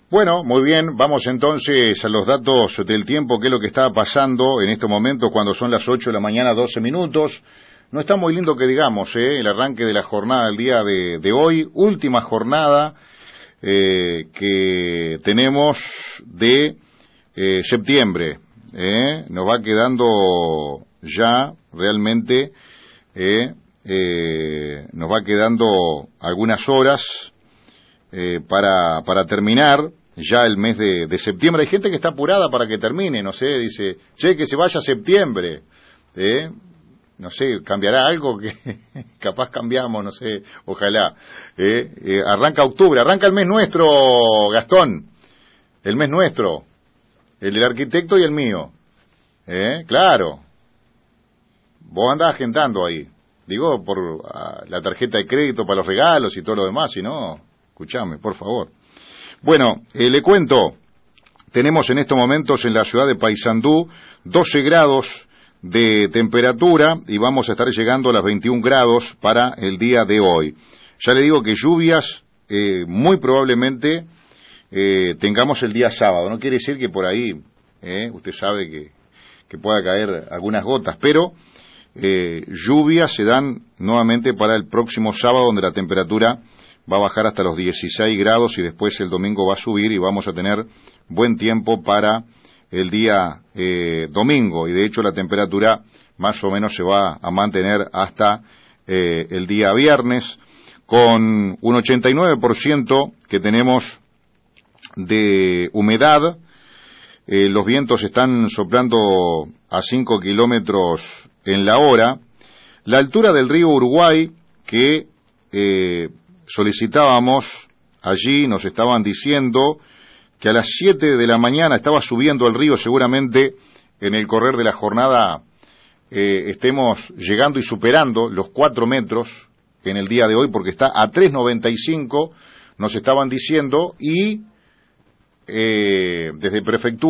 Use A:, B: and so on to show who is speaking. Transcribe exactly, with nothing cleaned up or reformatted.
A: Bueno, muy bien, vamos entonces a los datos del tiempo, qué es lo que está pasando en estos momentos cuando son las ocho de la mañana, doce minutos. No está muy lindo que digamos, ¿eh? El arranque de la jornada del día de, de hoy, última jornada eh, que tenemos de eh, septiembre. ¿eh? Nos va quedando ya realmente, eh, eh, nos va quedando algunas horas eh, para, para terminar ya el mes de, de septiembre. Hay gente que está apurada para que termine, no sé, dice, che, que se vaya septiembre, ¿eh? No sé, ¿cambiará algo? Que capaz cambiamos, no sé, ojalá. ¿eh? Eh, arranca octubre, arranca el mes nuestro, Gastón, el mes nuestro, el del arquitecto y el mío. ¿eh? Claro, vos andás agendando ahí, digo, por uh, la tarjeta de crédito para los regalos y todo lo demás, si no, escuchame, por favor. Bueno, eh, le cuento, tenemos en estos momentos en la ciudad de Paysandú doce grados de temperatura y vamos a estar llegando a las veintiún grados para el día de hoy. Ya le digo que lluvias eh, muy probablemente eh, tengamos el día sábado. No quiere decir que por ahí, eh, usted sabe que, que pueda caer algunas gotas, pero eh, lluvias se dan nuevamente para el próximo sábado, donde la temperatura va a bajar hasta los dieciséis grados y después el domingo va a subir y vamos a tener buen tiempo para el día eh, domingo, y de hecho la temperatura más o menos se va a mantener hasta eh, el día viernes, con un ochenta y nueve por ciento que tenemos de humedad. Eh, los vientos están soplando a cinco kilómetros en la hora. La altura del río Uruguay que eh, solicitábamos allí, nos estaban diciendo que a las siete de la mañana estaba subiendo el río, seguramente en el correr de la jornada eh, estemos llegando y superando los cuatro metros en el día de hoy, porque está a tres noventa y cinco, nos estaban diciendo, y eh, desde Prefectura